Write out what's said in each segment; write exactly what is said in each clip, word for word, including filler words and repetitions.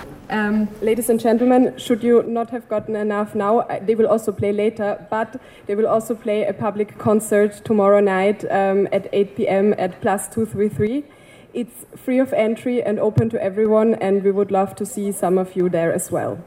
Um, ladies and gentlemen, should you not have gotten enough now, they will also play later, but they will also play a public concert tomorrow night um, at eight p m at Plus two three three. It's free of entry and open to everyone, and we would love to see some of you there as well.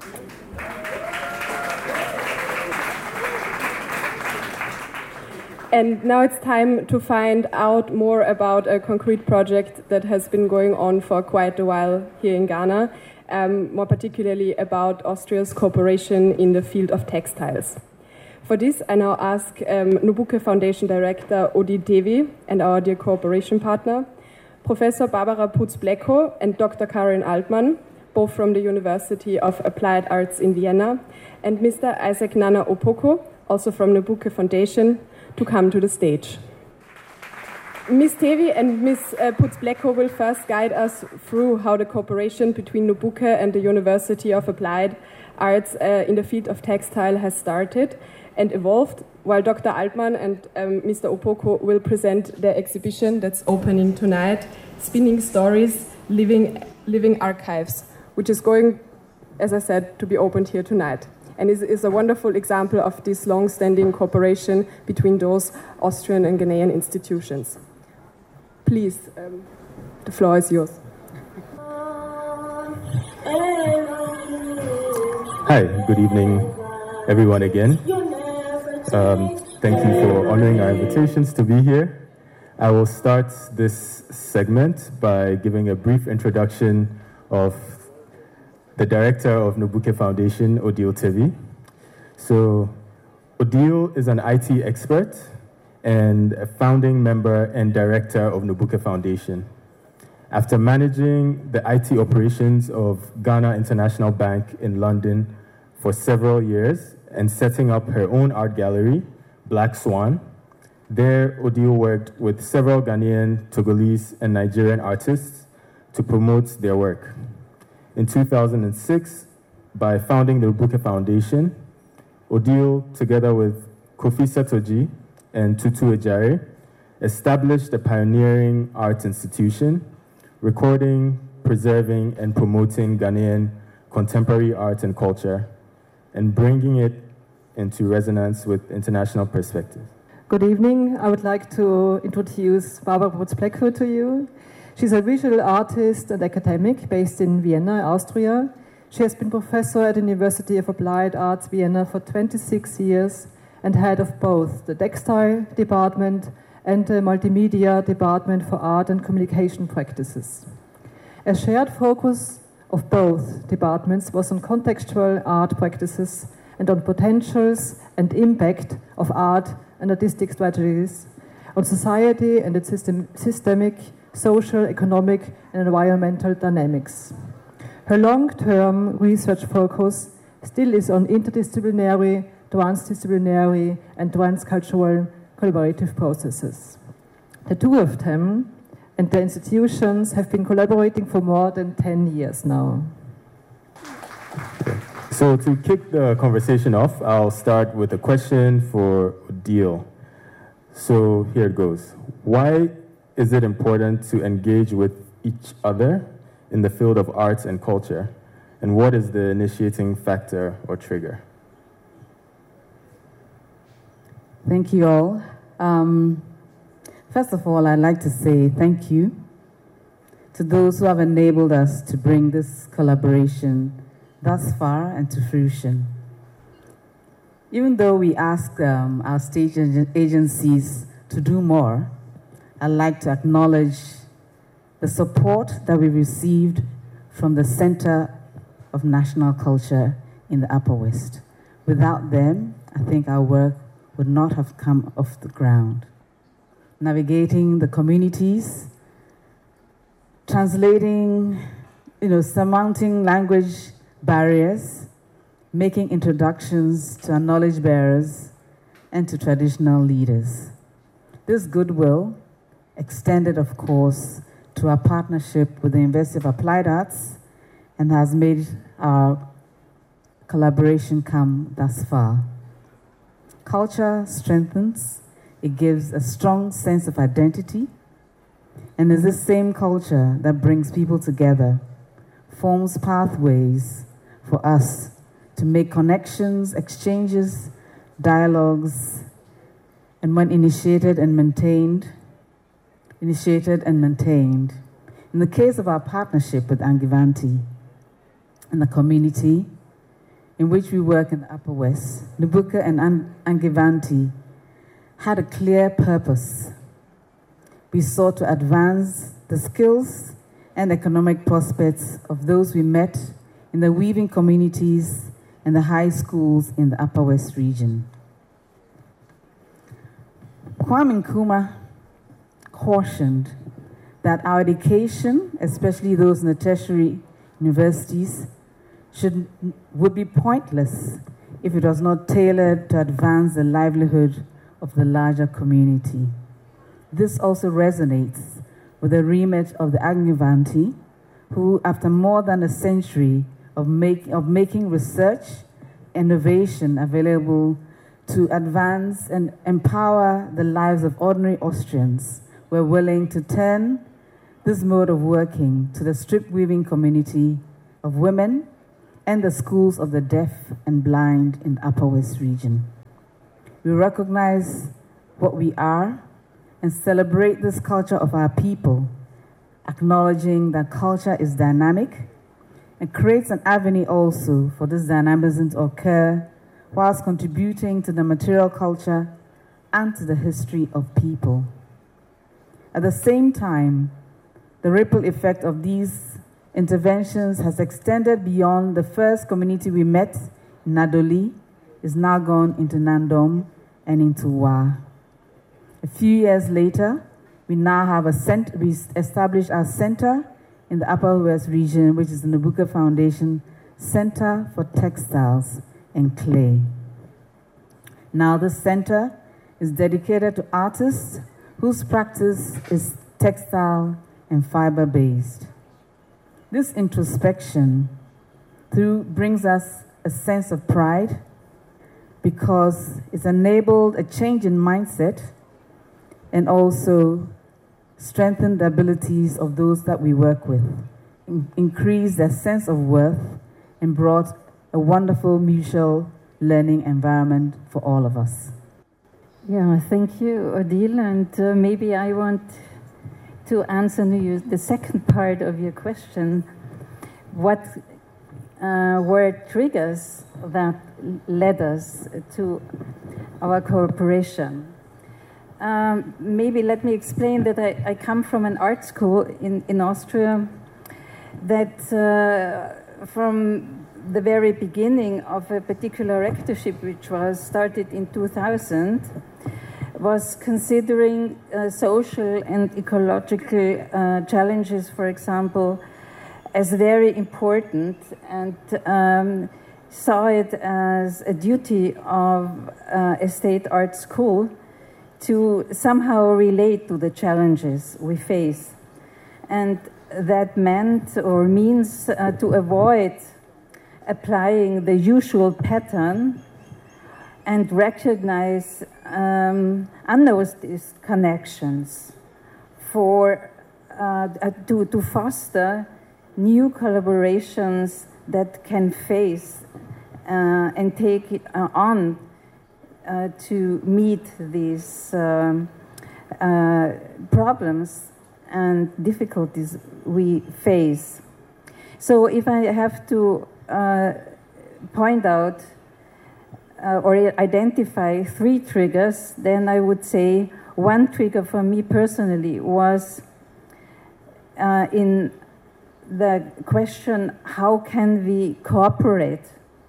And now it's time to find out more about a concrete project that has been going on for quite a while here in Ghana, um, more particularly about Austria's cooperation in the field of textiles. For this, I now ask um, Nobuke Foundation Director Odile Tevi and our dear cooperation partner, Professor Barbara Putz-Blecko and Doctor Karin Altmann, both from the University of Applied Arts in Vienna, and Mister Isaac Nana Opoko, also from Nobuke Foundation, to come to the stage. Miz Tevi and Miz Uh, Putz-Blecko will first guide us through how the cooperation between Nobuke and the University of Applied Arts uh, in the field of textile has started and evolved, while Doctor Altmann and um, Mister Opoko will present their exhibition that's opening tonight, Spinning Stories, Living, Living Archives, which is going, as I said, to be opened here tonight. And is, is a wonderful example of this long-standing cooperation between those Austrian and Ghanaian institutions. Please, um, the floor is yours. Hi, good evening, everyone again. Um, thank you for honoring our invitations to be here. I will start this segment by giving a brief introduction of the director of Nobuke Foundation, Odile Tevi. So, Odile is an I T expert and a founding member and director of Nobuke Foundation. After managing the I T operations of Ghana International Bank in London for several years and setting up her own art gallery, Black Swan, there Odile worked with several Ghanaian, Togolese, and Nigerian artists to promote their work. In two thousand six, by founding the Nobuke Foundation, Odile, together with Kofi Setoji and Tutu Ejare, established a pioneering arts institution, recording, preserving, and promoting Ghanaian contemporary art and culture, and bringing it into resonance with international perspective. Good evening. I would like to introduce Barbara Putz-Blecko to you. She's a visual artist and academic based in Vienna, Austria. She has been professor at the University of Applied Arts Vienna for twenty-six years and head of both the textile department and the multimedia department for art and communication practices. A shared focus of both departments was on contextual art practices and on potentials and impact of art and artistic strategies on society and its system, systemic social, economic, and environmental dynamics. Her long-term research focus still is on interdisciplinary, transdisciplinary, and transcultural collaborative processes. The two of them and the institutions have been collaborating for more than ten years now. So to kick the conversation off, I'll start with a question for Odile. So here it goes. Why is it important to engage with each other in the field of arts and culture? And what is the initiating factor or trigger? Thank you all. Um, first of all, I'd like to say thank you to those who have enabled us to bring this collaboration thus far and to fruition. Even though we ask um, our state agencies to do more, I'd like to acknowledge the support that we received from the Center of National Culture in the Upper West. Without them, I think our work would not have come off the ground. Navigating the communities, translating, you know, surmounting language barriers, making introductions to our knowledge bearers and to traditional leaders. This goodwill extended, of course, to our partnership with the University of Applied Arts and has made our collaboration come thus far. Culture strengthens, it gives a strong sense of identity, and it's this same culture that brings people together forms pathways for us to make connections, exchanges, dialogues, and when initiated and maintained, initiated and maintained. In the case of our partnership with Angivanti and the community in which we work in the Upper West, Nabuka and Angivanti had a clear purpose. We sought to advance the skills and economic prospects of those we met in the weaving communities and the high schools in the Upper West region. Kwame Nkrumah cautioned that our education, especially those in the tertiary universities, should, would be pointless if it was not tailored to advance the livelihood of the larger community. This also resonates with the remit of the Angivanti, who, after more than a century of, make, of making research, innovation available to advance and empower the lives of ordinary Austrians, were willing to turn this mode of working to the strip weaving community of women and the schools of the deaf and blind in the Upper West region. We recognize what we are and celebrate this culture of our people, acknowledging that culture is dynamic and creates an avenue also for this dynamism to occur whilst contributing to the material culture and to the history of people. At the same time, the ripple effect of these interventions has extended beyond the first community we met in Nadoli, is now gone into Nandom and into Wa. A few years later, we now have a center, we established our center in the Upper West region, which is the Nabuka Foundation Center for Textiles and Clay. Now this center is dedicated to artists whose practice is textile and fiber-based. This introspection through brings us a sense of pride because it's enabled a change in mindset and also strengthened the abilities of those that we work with, in- increased their sense of worth, and brought a wonderful mutual learning environment for all of us. Yeah, thank you, Odile. And uh, maybe I want to answer you the second part of your question. What uh, were triggers that led us to our cooperation? Um, maybe let me explain that I, I come from an art school in, in Austria that uh, from the very beginning of a particular rectorship, which was started in two thousand, was considering uh, social and ecological uh, challenges, for example, as very important, and um, saw it as a duty of uh, a state art school to somehow relate to the challenges we face. And that meant or means uh, to avoid applying the usual pattern and recognize um, unnoticed connections for uh, to, to foster new collaborations that can face uh, and take it uh, on uh, to meet these um, uh, problems and difficulties we face. So if I have to uh, point out Uh, or identify three triggers, then I would say one trigger for me personally was uh, in the question, how can we cooperate?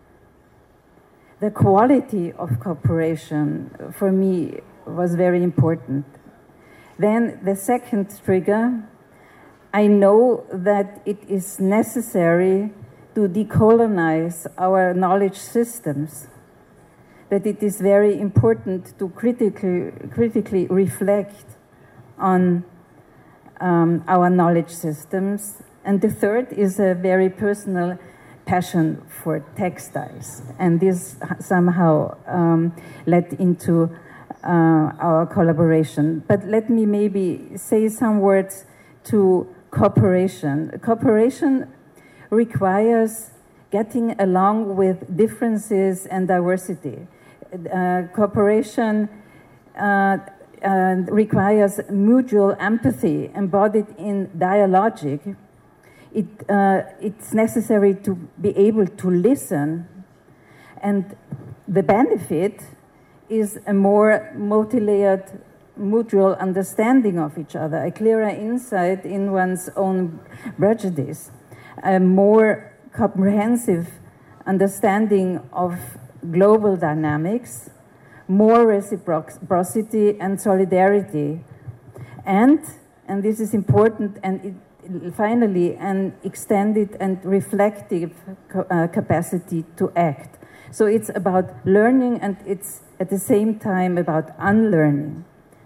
The quality of cooperation for me was very important. Then the second trigger, I know that it is necessary to decolonize our knowledge systems, that it is very important to critically, critically reflect on um, our knowledge systems. And the third is a very personal passion for textiles. And this somehow um, led into uh, our collaboration. But let me maybe say some words to cooperation. Cooperation requires getting along with differences and diversity. Uh, cooperation uh, uh, requires mutual empathy embodied in dialogic. It, uh, it's necessary to be able to listen, and the benefit is a more multi-layered mutual understanding of each other, a clearer insight in one's own prejudice, a more comprehensive understanding of global dynamics, more reciprocity and solidarity, and, and this is important, and it, finally, an extended and reflective uh, capacity to act. So it's about learning, and it's at the same time about unlearning.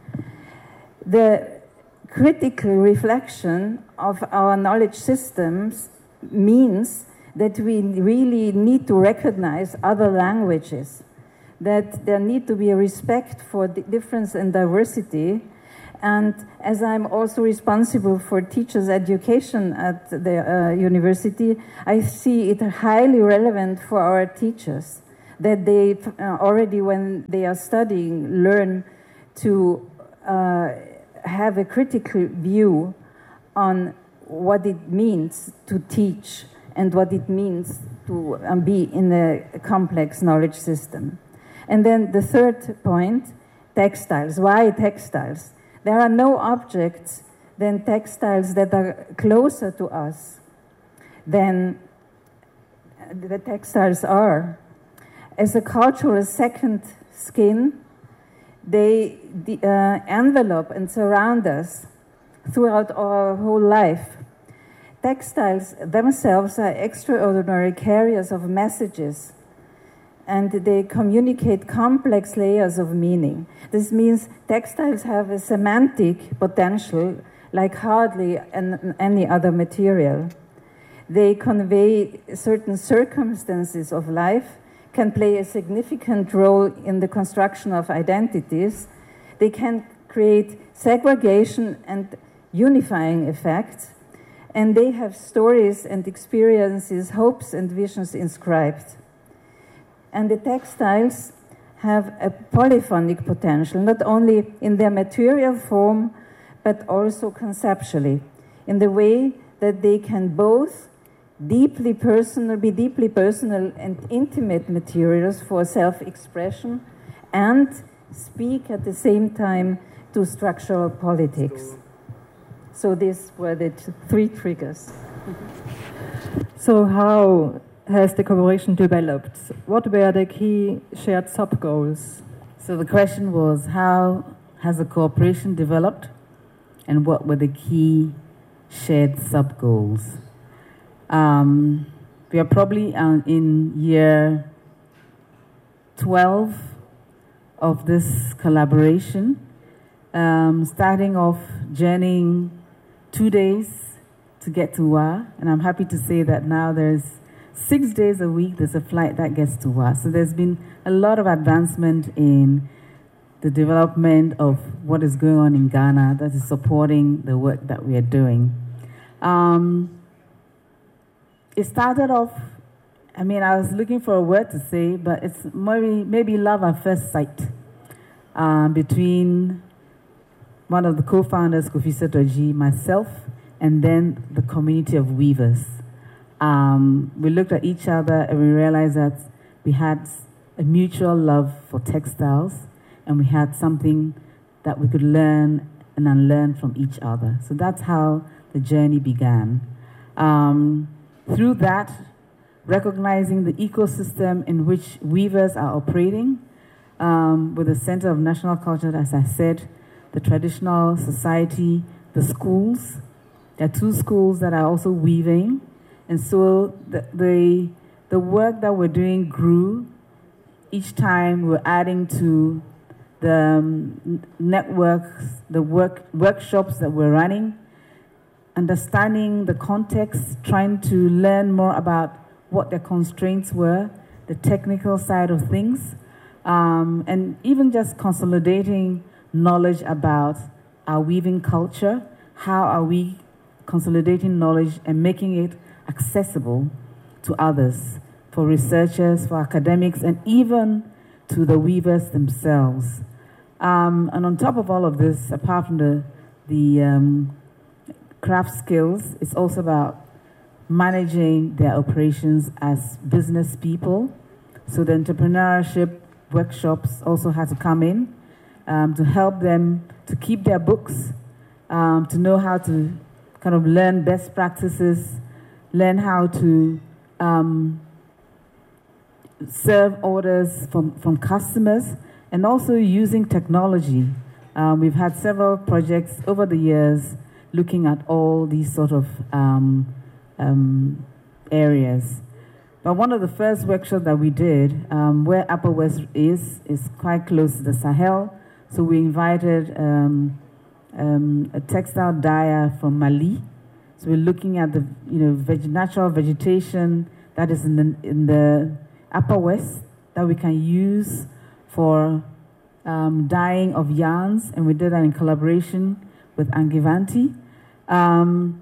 The critical reflection of our knowledge systems means that we really need to recognize other languages, that there need to be a respect for the difference and diversity. And as I'm also responsible for teachers' education at the uh, university, I see it highly relevant for our teachers that they uh, already, when they are studying, learn to uh, have a critical view on what it means to teach and what it means to um, be in a complex knowledge system. And then the third point, textiles. Why textiles? There are no objects than textiles that are closer to us than the textiles are. As a cultural second skin, they uh, envelop and surround us throughout our whole life. Textiles themselves are extraordinary carriers of messages, and they communicate complex layers of meaning. This means textiles have a semantic potential like hardly an, any other material. They convey certain circumstances of life, can play a significant role in the construction of identities. They can create segregation and unifying effects, and they have stories and experiences, hopes and visions inscribed. And the textiles have a polyphonic potential, not only in their material form, but also conceptually, in the way that they can both deeply personal, be deeply personal and intimate materials for self-expression, and speak at the same time to structural politics. So these were the three triggers. So how has the cooperation developed? What were the key shared sub-goals? So the question was, how has the cooperation developed, and what were the key shared sub-goals? Um, we are probably uh, in year twelve of this collaboration, um, starting off journeying two days to get to Wa, and I'm happy to say that now there's six days a week there's a flight that gets to Wa. So there's been a lot of advancement in the development of what is going on in Ghana that is supporting the work that we are doing. Um, it started off, I mean, I was looking for a word to say, but it's maybe, maybe love at first sight um, between one of the co-founders, Kofi Setoji, myself, and then the community of weavers. Um, we looked at each other and we realized that we had a mutual love for textiles, and we had something that we could learn and unlearn from each other. So that's how the journey began. Um, through that, recognizing the ecosystem in which weavers are operating, um, with the Center of National Culture, as I said, the traditional society, the schools. There are two schools that are also weaving. And so the, the, the work that we're doing grew. Each time we're adding to the um, networks, the work, workshops that we're running, understanding the context, trying to learn more about what their constraints were, the technical side of things, um, and even just consolidating knowledge about our weaving culture. How are we consolidating knowledge and making it accessible to others, for researchers, for academics, and even to the weavers themselves. Um, and on top of all of this, apart from the, the um, craft skills, it's also about managing their operations as business people. So the entrepreneurship workshops also had to come in um, to help them to keep their books, um, to know how to kind of learn best practices, learn how to um, serve orders from, from customers, and also using technology. Um, we've had several projects over the years looking at all these sort of um, um, areas. But one of the first workshops that we did, um, where Upper West is, is quite close to the Sahel. So we invited um, um, a textile dyer from Mali. So we're looking at the you know veg natural vegetation that is in the, in the Upper West that we can use for um, dyeing of yarns, and we did that in collaboration with Angivanti. Um,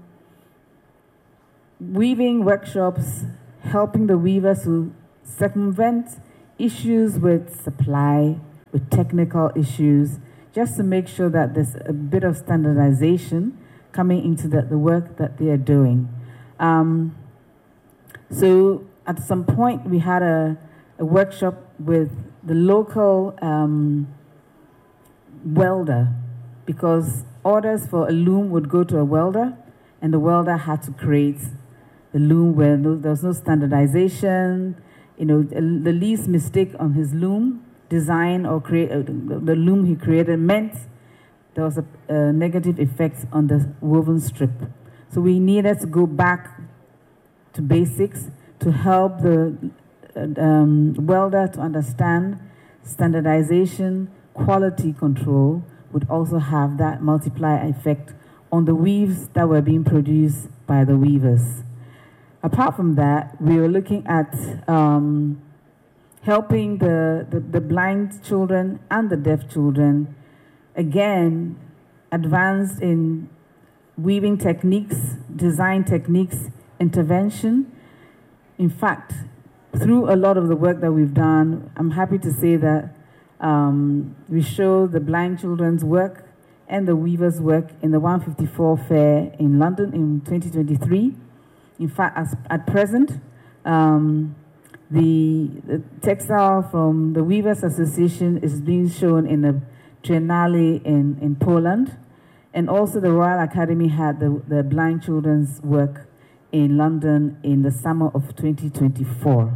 weaving workshops, helping the weavers to circumvent issues with supply, with technical issues, just to make sure that there's a bit of standardization coming into the, the work that they are doing. Um, so at some point we had a, a workshop with the local um, welder, because orders for a loom would go to a welder, and the welder had to create the loom where no, there was no standardization. You know, the least mistake on his loom design or create uh, the loom he created meant there was a, a negative effect on the woven strip. So we needed to go back to basics to help the uh, um, welder to understand standardization, quality control would also have that multiplier effect on the weaves that were being produced by the weavers. Apart from that, we were looking at um, helping the, the, the blind children and the deaf children, again, advanced in weaving techniques, design techniques, intervention. In fact, through a lot of the work that we've done, I'm happy to say that um, we show the blind children's work and the weavers' work in the one fifty-four Fair in London in twenty twenty-three. In fact, as, at present, um, the, the textile from the Weavers Association is being shown in a Triennale in, in Poland. And also the Royal Academy had the, the blind children's work in London in the summer of twenty twenty-four.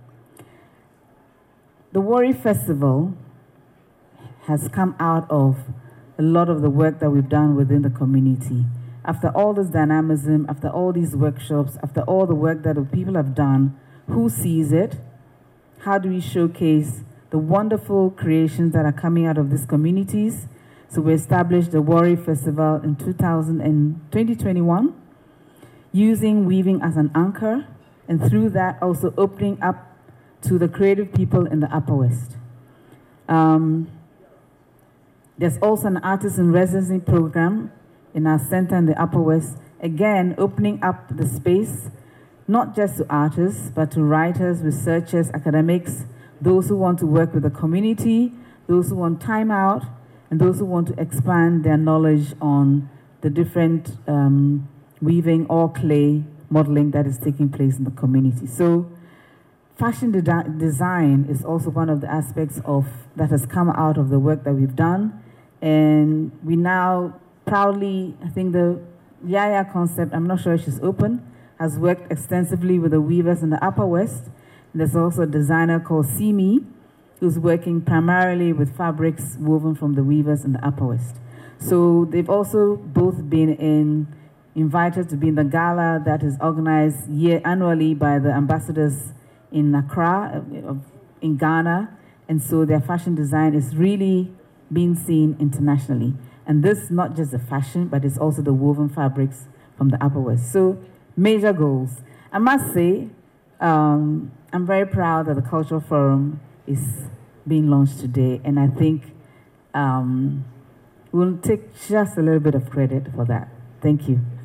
The Wari Festival has come out of a lot of the work that we've done within the community. After all this dynamism, after all these workshops, after all the work that the people have done, who sees it? How do we showcase the wonderful creations that are coming out of these communities? So we established the Wari Festival in two thousand and twenty twenty-one, using weaving as an anchor, and through that also opening up to the creative people in the Upper West. Um, there's also an artist in residency program in our center in the Upper West, again opening up the space, not just to artists, but to writers, researchers, academics, those who want to work with the community, those who want time out, and those who want to expand their knowledge on the different um, weaving or clay modeling that is taking place in the community. So fashion de design is also one of the aspects of that has come out of the work that we've done. And we now proudly, I think the Yaya concept, I'm not sure if she's open, has worked extensively with the weavers in the Upper West. And there's also a designer called Simi, who's working primarily with fabrics woven from the weavers in the Upper West. So they've also both been in, invited to be in the gala that is organized year annually by the ambassadors in Accra, in Ghana. And so their fashion design is really being seen internationally. And this, not just the fashion, but it's also the woven fabrics from the Upper West. So major goals. I must say, um, I'm very proud that the Cultural Forum is being launched today, and I think um, we'll take just a little bit of credit for that. Thank you.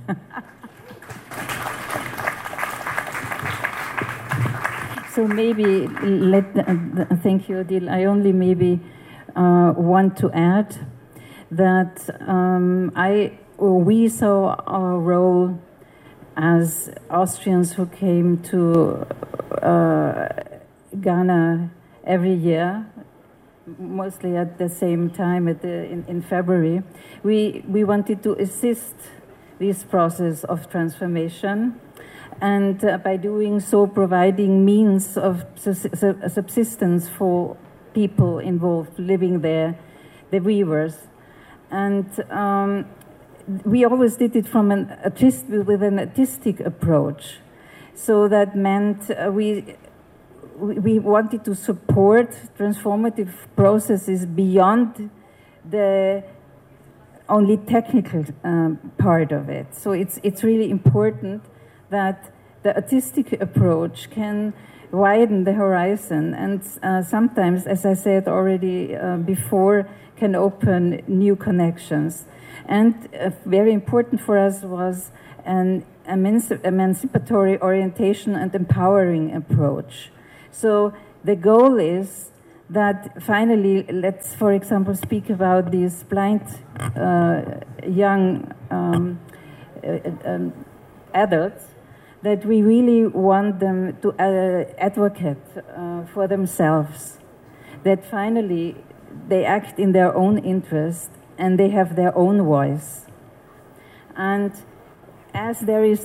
So maybe, let, uh, thank you, Odile. I only maybe uh, want to add that um, I, we saw our role as Austrians who came to uh, Ghana every year, mostly at the same time at the, in, in February. We, we wanted to assist this process of transformation, and uh, by doing so providing means of subsistence for people involved living there, the weavers. And um, we always did it from an artist, with an artistic approach. So that meant uh, we, we wanted to support transformative processes beyond the only technical um, part of it. So it's, it's really important that the artistic approach can widen the horizon, and uh, sometimes, as I said already uh, before, can open new connections. And uh, very important for us was an emanci- emancipatory orientation and empowering approach. So the goal is that finally, let's, for example, speak about these blind uh, young um, uh, um, adults, that we really want them to uh, advocate uh, for themselves, that finally they act in their own interest and they have their own voice. And as there is